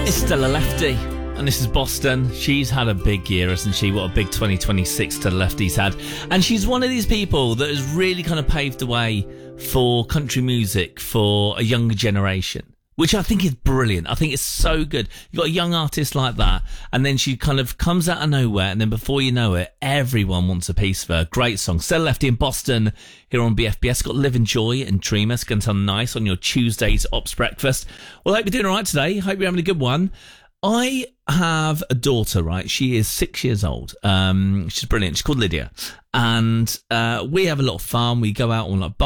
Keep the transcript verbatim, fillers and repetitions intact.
It's Stella Lefty, and this is Boston. She's had a big year, hasn't she? What a big twenty twenty-six Stella Lefty's had. And she's one of these people that has really kind of paved the way for country music for a younger generation, which I think is brilliant. I think it's so good. You've got a young artist like that, and then she kind of comes out of nowhere, and then before you know it, everyone wants a piece of her. Great song. Stella Lefty in Boston here on B F B S. Got Live and Joy and Dreamer. It's going to sound nice on your Tuesday's Ops Breakfast. Well, I hope you're doing all right today. Hope you're having a good one. I have a daughter, right? She is six years old. Um, she's brilliant. She's called Lydia. And uh, we have a lot of fun. We go out on like